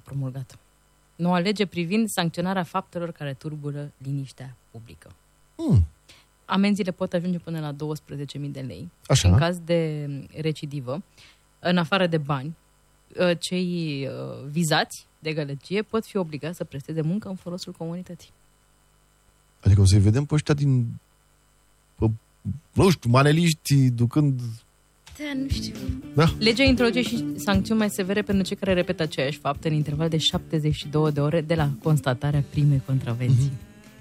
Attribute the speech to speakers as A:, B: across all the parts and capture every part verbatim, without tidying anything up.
A: promulgat. Noua lege privind sancționarea faptelor care turbură liniștea publică.
B: Hmm.
A: Amenziile pot ajunge până la douăsprezece mii de lei.
B: Așa.
A: În caz de recidivă, în afară de bani, cei vizați de gălăgie pot fi obligați să presteze muncă în folosul comunității.
B: Adică o să-i vedem pe ăștia din, pe, nu știu, maneliști ducând...
A: Da, nu știu.
B: Da.
A: Legea introduce și sancțiuni mai severe pentru cei care repetă aceeași faptă în interval de șaptezeci și două de ore de la constatarea primei contravenții.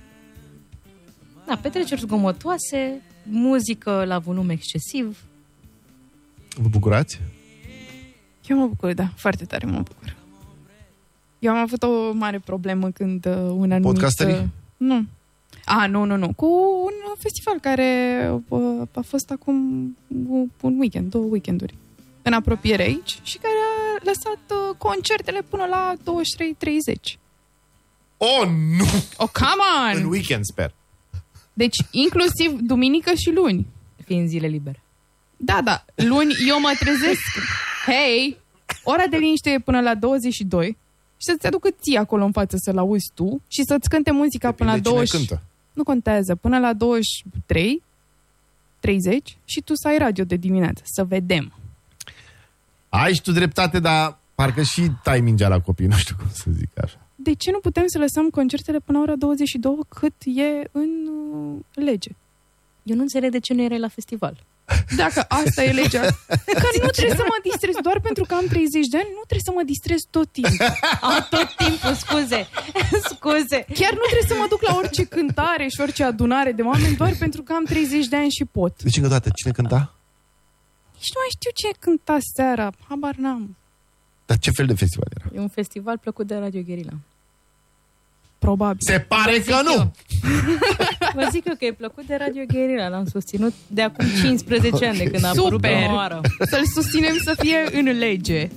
A: Mm-hmm. Da, petreceri zgomotoase, muzică la volum excesiv.
B: Vă bucurați?
C: Eu mă bucur, da, foarte tare mă bucur. Eu am avut o mare problemă când uh, un anumit...
B: Podcasterii?
C: Nu. A, nu, nu, nu. Cu un festival care uh, a fost acum un weekend, două weekenduri în apropiere aici și care a lăsat uh, concertele până la douăzeci și trei treizeci.
B: Oh, nu!
C: Oh, come on!
B: În weekend, sper.
C: Deci, inclusiv duminică și luni.
A: Fiind zile libere.
C: Da, da. Luni eu mă trezesc. Hei, ora de liniște e până la douăzeci și doi și să-ți aducă ție acolo în față să-l auzi tu și să-ți cânte muzica până la douăzeci.
B: Cântă.
C: Nu contează. Până la douăzeci și trei treizeci și tu să ai radio de dimineață. Să vedem.
B: Ai și tu dreptate, dar parcă și tai mingea la copii. Nu știu cum să zic așa.
C: De ce nu putem să lăsăm concertele până la ora douăzeci și două cât e în uh, lege?
A: Eu nu înțeleg de ce nu erai la festival.
C: Dacă asta e legea. Că nu trebuie să mă distrez. Doar pentru că am treizeci de ani, nu trebuie să mă distrez tot timpul.
A: A, tot timpul, scuze. Scuze.
C: Chiar nu trebuie să mă duc la orice cântare și orice adunare de oameni doar pentru că am treizeci de ani și pot.
B: Deci încă o dată, cine cânta?
C: Nici nu mai știu ce cânta seara. Habar n-am.
B: Dar ce fel de festival era?
A: E un festival plăcut de Radio Guerilla.
C: Probabil.
B: Se pare că nu!
A: Vă zic eu că e plăcut de Radio Guerilla. L-am susținut de acum cincisprezece ani, de când a apărut prima oară.
C: Să-l susținem să fie în lege.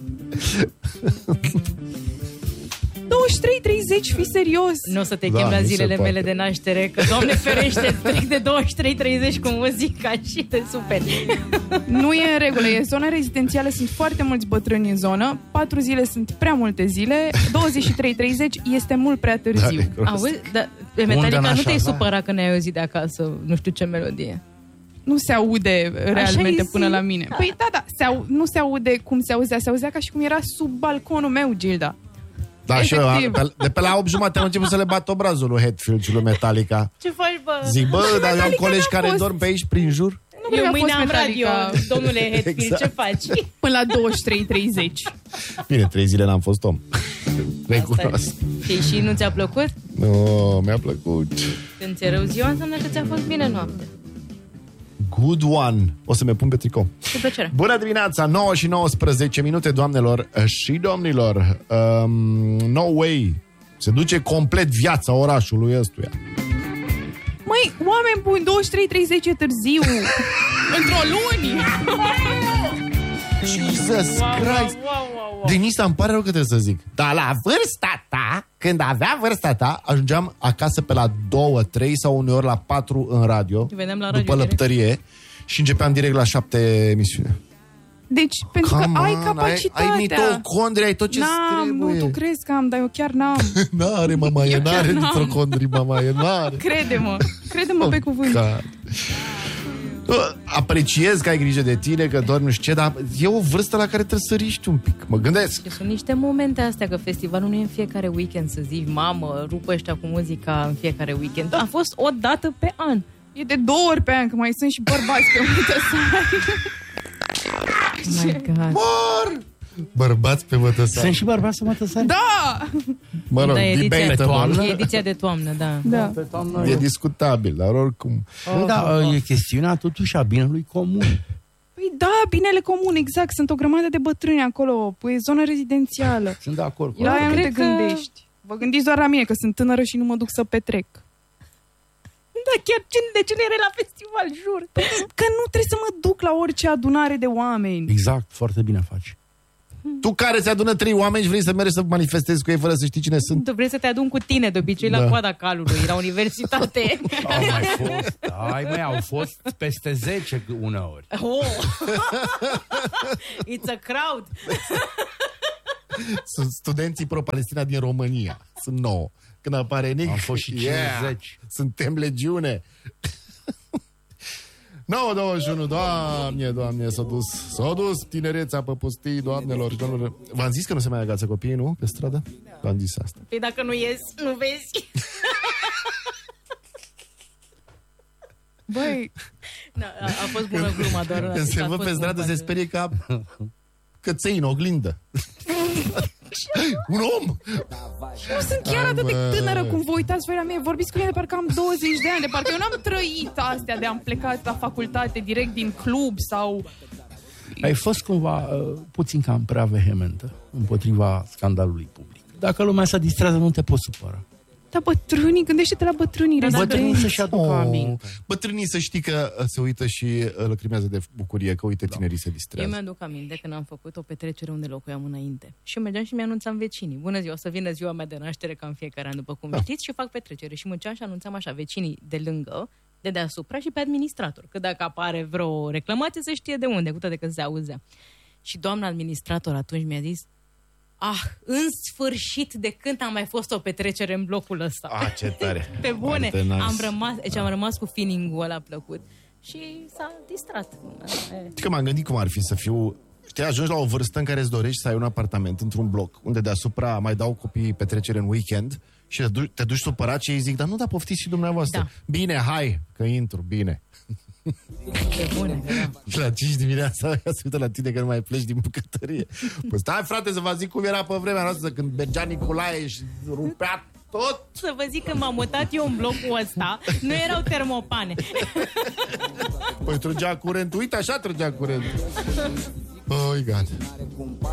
C: douăzeci și trei treizeci, fi serios.
A: Nu o să te
B: Da,
A: chem la
B: nu
A: zilele
B: se
A: mele
B: poate.
A: de naștere, că, Doamne ferește, trec de douăzeci și trei treizeci cu muzica și te superi.
C: Nu e în regulă, e zona rezidențială, sunt foarte mulți bătrâni în zonă, patru zile sunt prea multe zile, douăzeci și trei treizeci este mult prea târziu.
B: Da,
A: Auzi, dar pe Metallica
D: Unde
A: nu
D: n-așa,
A: te-ai
D: da.
A: supărat că ne-ai auzit de acasă, nu știu ce melodie.
C: Nu se aude realmente
A: e,
C: până
A: zi.
C: la mine. Păi da, da, se au, nu se aude cum se auzea, se auzea ca și cum era sub balconul meu, Gilda.
B: Da, și eu,
C: Efectiv.
B: pe- de pe la opt jumate am început să le bat obrazul lui Hetfield și lui Metallica.
A: Ce faci, bă?
B: Zic, bă, dar eu am
C: Metallica
B: colegi
C: n-a
B: care
C: fost.
B: dorm pe aici prin jur.
C: Nu cred că
A: Eu
C: a
A: mâine
C: fost
A: am radio,
C: Metallica
A: domnule Hetfield,
B: Exact.
A: ce faci?
C: până la douăzeci și trei treizeci.
B: Bine, trei zile n-am fost om. Recunosc.
A: Și, și nu ți-a plăcut?
B: Nu, mi-a plăcut.
A: Când ți-e rău ziua, înseamnă că ți-a fost bine noapte.
B: Good one. O să mi pun pe tricou.
A: Cu plăcere.
B: Bună dimineața, nouă și nouăsprezece minute, doamnelor și domnilor. Um, no way. Se duce complet viața orașului ăstuia.
C: Măi, oameni buni, douăzeci și trei treizeci e târziu. Într-o luni.
B: Jesus
A: Wow,
B: Christ.
A: wow, wow, wow, wow.
B: Denisa, îmi pare rău că trebuie să zic. Dar la vârsta ta, când avea vârsta ta, ajungeam acasă pe la două, trei sau uneori la patru în radio.
A: Vedeam la radio
B: după
A: direct.
B: lăptărie. Și începeam direct la șapte emisiune.
C: Deci, pentru că
B: Come
C: ai
B: on,
C: capacitatea.
B: Ai, ai mitocondri, ai tot ce
C: N-am,
B: trebuie.
C: nu, tu crezi că am, dar eu chiar n-am.
B: N-are, mama, e,
C: Eu chiar
B: n-are
C: n-am.
B: mitocondri, mama, e, n-are.
C: Crede-mă, crede-mă pe cuvânt.
B: God. Apreciez că ai grijă de tine, că dormi nu știu ce, dar e o vârstă la care trebuie să riști un pic. Mă gândesc.
A: Deci sunt niște momente astea, că festivalul nu e în fiecare weekend să zici, mamă, rupă ăștia cu muzica în fiecare weekend. A fost o dată pe an.
C: E de două ori pe an, că mai sunt și bărbați pe mătăsari.
A: My God.
B: Mor! Bărbați pe mătăsari.
D: Sunt și bărbați să mă tăsari?
C: Da!
B: Mă rog,
A: Da, ediția de
B: debatable.
D: toamnă.
A: E ediția de toamnă, da.
C: Da.
D: Pe toamnă.
B: E discutabil, dar oricum.
D: Nu, da, e chestiunea totuși a binelui comun.
C: Păi da, binele comun, exact. Sunt o grămadă de bătrâni acolo. Păi e zonă rezidențială.
D: Sunt de acord cu
C: La aia nu
A: cred
C: te
A: că-
C: gândești. Vă gândiți doar la mine, că sunt tânără și nu mă duc să petrec.
A: Da, chiar cine, de ce nu erai la festival, jur?
C: Că nu trebuie să mă duc la orice adunare de oameni.
D: Exact, foarte bine faci.
B: Tu care ți adună trei oameni și vrei să mergi să manifestezi cu ei fără să știi cine sunt?
A: Tu vrei să te adun cu tine, de obicei,
B: Da.
A: la coada calului, la universitate.
D: Au mai fost, ai mai, au fost peste zece uneori.
A: Oh. It's a crowd.
B: Sunt studenții pro-Palestina din România. Sunt nouă. Când apare Nick,
D: am fost și cincizeci.
B: Suntem legiune. nouă douăzeci și unu, Doamne, Doamne, s-a dus, s-a dus tinerețea pe pustii, doamnelor și domnilor. V-am zis că nu se mai agață copiii, nu? Pe stradă? V-am zis asta.
A: Păi dacă nu ies, nu vezi.
C: Băi,
A: Da, a, a fost bună gluma, doar.
B: Când se văd pe stradă, se sperie ca căței în oglindă. Un om!
C: nu sunt chiar atât de tânără cum vă uitați voi la mine. Vorbiți cu mine de parcă am douăzeci de ani, de parcă eu n-am trăit astea de am plecat la facultate direct din club sau...
D: Ai fost cumva uh, puțin cam prea vehementă împotriva scandalului public. Dacă lumea se distrează, nu te poți supăra.
C: Da, bătrânii, gândește-te la bătrânii
D: Bătrânii să-și aducă
B: Oh,
D: aminte.
B: bătrânii să știi că se uită și uh, lăcrimează de bucurie, că uite, tinerii se
A: Eu
B: distrează.
A: mi-aduc aminte când am făcut o petrecere unde locuiam înainte. Și eu mergeam și mi-anunțam vecinii. Bună ziua, o să vină ziua mea de naștere ca în fiecare an, după cum
B: Da.
A: știți, și fac petrecere. Și mergeam și anunțam așa vecinii de lângă, de deasupra și pe administrator. Că dacă apare vreo reclamație, să știe de unde, cu toate că se auzea. Și doamna administrator atunci mi-a zis: ah, în sfârșit, de când am mai fost o petrecere în blocul ăsta.
B: Ah, ce tare!
A: Pe bune,
B: Foarte nice.
A: am rămas, deci am rămas cu feeling-ul ăla plăcut. Și s-a distrat.
B: Știi că m-am gândit cum ar fi să fiu... Știi, ajungi la o vârstă în care îți dorești să ai un apartament într-un bloc, unde deasupra mai dau copiii petrecere în weekend și te duci, te duci supărat și ei zic: dar nu, da, poftiți și dumneavoastră.
A: Da.
B: Bine, hai, că intru, bine.
A: Pe bune, că da.
B: La cinci dimineața ea se uită la tine că nu mai pleci din bucătărie. Păi stai, frate, să vă zic cum era pe vremea noastră când mergea Nicolae și rupea tot.
A: Să vă zic că m-am mutat eu în blocul ăsta, nu erau termopane.
B: Păi trăgea curent, uite așa trăgea curent. Oh, God.